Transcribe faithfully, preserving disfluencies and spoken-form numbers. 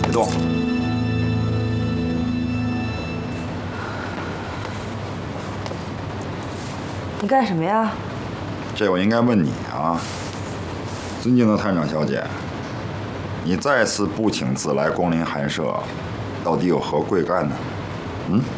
别动。 你干什么呀？ 这我应该问你啊，尊敬的探长小姐，你再次不请自来光临寒舍，到底有何贵干呢？嗯？